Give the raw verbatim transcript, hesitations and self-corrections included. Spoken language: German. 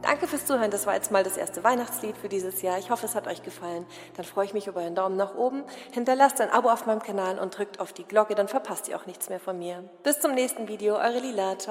Danke fürs Zuhören, das war jetzt mal das erste Weihnachtslied für dieses Jahr. Ich hoffe, es hat euch gefallen. Dann freue ich mich über einen Daumen nach oben. Hinterlasst ein Abo auf meinem Kanal und drückt auf die Glocke, dann verpasst ihr auch nichts mehr von mir. Bis zum nächsten Video, eure Lila. Ciao.